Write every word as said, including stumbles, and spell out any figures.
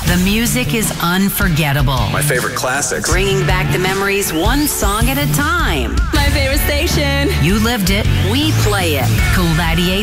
The music is unforgettable. My favorite classics. Bringing back the memories one song at a time. My favorite station. You lived it, we play it. Cool ninety-eight